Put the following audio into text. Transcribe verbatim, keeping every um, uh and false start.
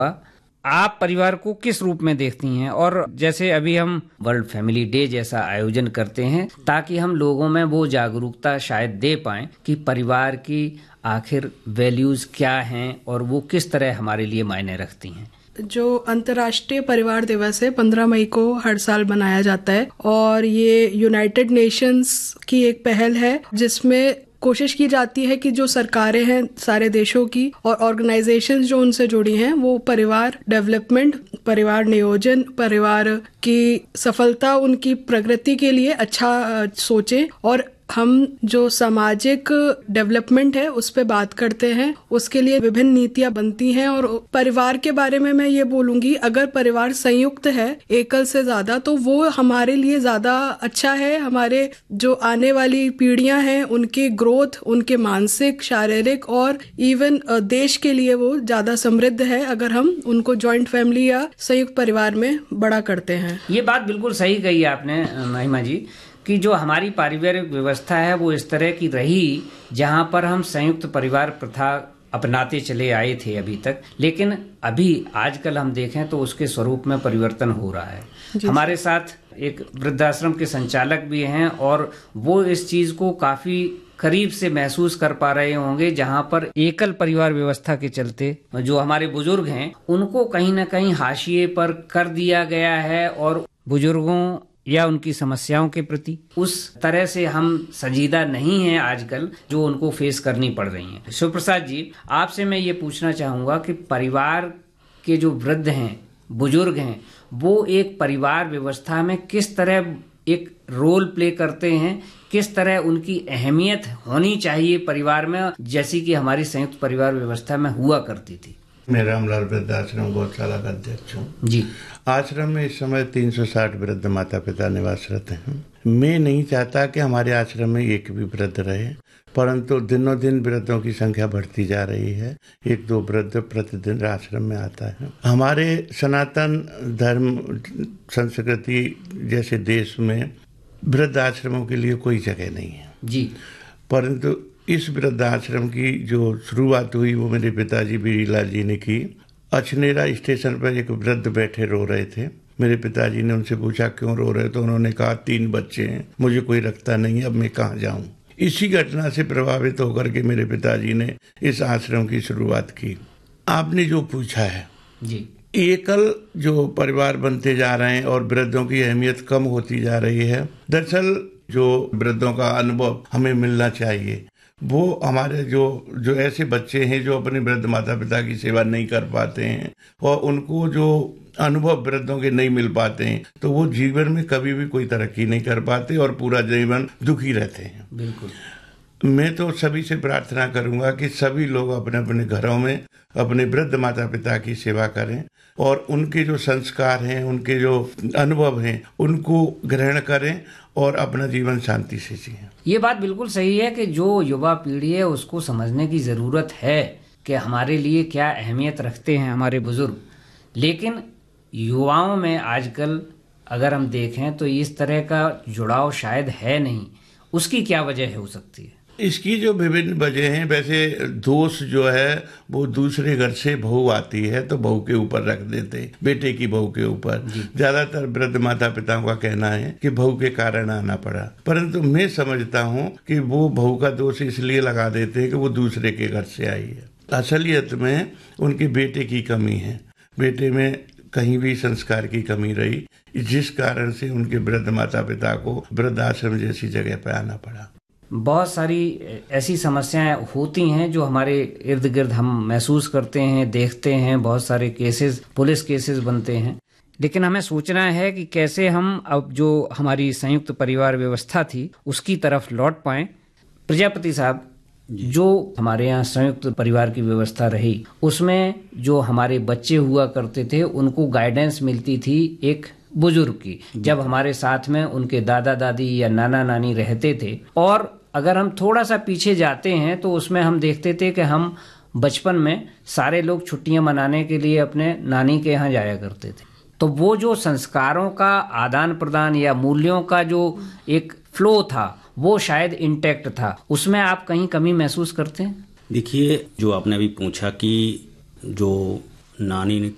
आप परिवार को किस रूप में देखती हैं? और जैसे अभी हम वर्ल्ड फैमिली डे जैसा आयोजन करते हैं ताकि हम लोगों में वो जागरूकता शायद दे पाएं कि परिवार की आखिर वैल्यूज क्या हैं और वो किस तरह हमारे लिए मायने रखती हैं। जो अंतर्राष्ट्रीय परिवार दिवस है पंद्रह मई को हर साल मनाया जाता है और ये यूनाइटेड नेशंस की एक पहल है जिसमें कोशिश की जाती है कि जो सरकारें हैं सारे देशों की और ऑर्गेनाइजेशंस जो उनसे जुड़ी हैं वो परिवार डेवलपमेंट, परिवार नियोजन, परिवार की सफलता, उनकी प्रगति के लिए अच्छा सोचें और हम जो सामाजिक डेवलपमेंट है उस पे बात करते हैं। उसके लिए विभिन्न नीतियां बनती हैं और परिवार के बारे में मैं ये बोलूंगी, अगर परिवार संयुक्त है एकल से ज्यादा तो वो हमारे लिए ज्यादा अच्छा है। हमारे जो आने वाली पीढ़ियां हैं उनकी ग्रोथ, उनके मानसिक, शारीरिक और इवन देश के लिए वो ज्यादा समृद्ध है अगर हम उनको जॉइंट फैमिली या संयुक्त परिवार में बड़ा करते हैं। ये बात बिल्कुल सही कही आपने महिमा जी कि जो हमारी पारिवारिक व्यवस्था है वो इस तरह की रही जहां पर हम संयुक्त परिवार प्रथा अपनाते चले आए थे अभी तक, लेकिन अभी आजकल हम देखें तो उसके स्वरूप में परिवर्तन हो रहा है। हमारे साथ एक वृद्धाश्रम के संचालक भी हैं और वो इस चीज को काफी करीब से महसूस कर पा रहे होंगे जहां पर एकल परिवार व्यवस्था के चलते जो हमारे बुजुर्ग हैं उनको कहीं ना कहीं हाशिए पर कर दिया गया है और बुजुर्गों या उनकी समस्याओं के प्रति उस तरह से हम संजीदा नहीं हैं आजकल जो उनको फेस करनी पड़ रही हैं। शिव प्रसाद जी, आपसे मैं ये पूछना चाहूंगा कि परिवार के जो वृद्ध हैं, बुजुर्ग हैं, वो एक परिवार व्यवस्था में किस तरह एक रोल प्ले करते हैं, किस तरह उनकी अहमियत होनी चाहिए परिवार में जैसी कि हमारी संयुक्त परिवार व्यवस्था में हुआ करती थी। मैं रामलाल वृद्धाश्रम गौशाला का अध्यक्ष हूँ जी। आश्रम में इस समय तीन सौ साठ वृद्ध माता पिता निवासरत हैं। मैं नहीं चाहता कि हमारे आश्रम में एक भी वृद्ध रहे, परंतु दिनों दिन वृद्धों की संख्या बढ़ती जा रही है। एक दो वृद्ध प्रतिदिन आश्रम में आता है। हमारे सनातन धर्म संस्कृति जैसे देश में वृद्ध आश्रमों के लिए कोई जगह नहीं है जी, परंतु इस वृद्धाश्रम की जो शुरुआत हुई वो मेरे पिताजी बीरीलाल जी ने की। अछनेरा स्टेशन पर एक वृद्ध बैठे रो रहे थे। मेरे पिताजी ने उनसे पूछा क्यों रो रहे, तो उन्होंने कहा तीन बच्चे हैं, मुझे कोई रखता नहीं, अब मैं कहाँ जाऊं। इसी घटना से प्रभावित होकर के मेरे पिताजी ने इस आश्रम की शुरुआत की। आपने जो पूछा है जी, एकल जो परिवार बनते जा रहे हैं और वृद्धों की अहमियत कम होती जा रही है। दरअसल जो वृद्धों का अनुभव हमें मिलना चाहिए वो हमारे जो जो ऐसे बच्चे हैं जो अपने वृद्ध माता पिता की सेवा नहीं कर पाते हैं और उनको जो अनुभव वृद्धों के नहीं मिल पाते हैं तो वो जीवन में कभी भी कोई तरक्की नहीं कर पाते और पूरा जीवन दुखी रहते हैं। बिल्कुल। मैं तो सभी से प्रार्थना करूंगा कि सभी लोग अपने अपने घरों में अपने वृद्ध माता पिता की सेवा करें और उनके जो संस्कार हैं, उनके जो अनुभव हैं उनको ग्रहण करें और अपना जीवन शांति से जिएं। ये बात बिल्कुल सही है कि जो युवा पीढ़ी है उसको समझने की जरूरत है कि हमारे लिए क्या अहमियत रखते हैं हमारे बुजुर्ग, लेकिन युवाओं में आजकल अगर हम देखें तो इस तरह का जुड़ाव शायद है नहीं। उसकी क्या वजह हो सकती है? इसकी जो विभिन्न वजह हैं, वैसे दोष जो है वो दूसरे घर से बहू आती है तो बहू के ऊपर रख देते, बेटे की बहू के ऊपर। ज्यादातर वृद्ध माता पिताओं का कहना है कि बहू के कारण आना पड़ा, परंतु मैं समझता हूँ कि वो बहू का दोष इसलिए लगा देते हैं कि वो दूसरे के घर से आई है। असलियत में उनके बेटे की कमी है, बेटे में कहीं भी संस्कार की कमी रही, जिस कारण से उनके वृद्ध माता पिता को वृद्धाश्रम जैसी जगह पर आना पड़ा। बहुत सारी ऐसी समस्याएं होती हैं जो हमारे इर्द गिर्द हम महसूस करते हैं, देखते हैं। बहुत सारे केसेस, पुलिस केसेस बनते हैं, लेकिन हमें सोचना है कि कैसे हम अब जो हमारी संयुक्त परिवार व्यवस्था थी उसकी तरफ लौट पाएं। प्रजापति साहब, जो हमारे यहाँ संयुक्त परिवार की व्यवस्था रही उसमें जो हमारे बच्चे हुआ करते थे उनको गाइडेंस मिलती थी एक बुजुर्ग की, जब हमारे साथ में उनके दादा दादी या नाना नानी रहते थे। और अगर हम थोड़ा सा पीछे जाते हैं तो उसमें हम देखते थे कि हम बचपन में सारे लोग छुट्टियां मनाने के लिए अपने नानी के यहाँ जाया करते थे। तो वो जो संस्कारों का आदान प्रदान या मूल्यों का जो एक फ्लो था वो शायद इंटैक्ट था। उसमें आप कहीं कमी महसूस करते हैं? देखिए, जो आपने अभी पूछा कि जो नानी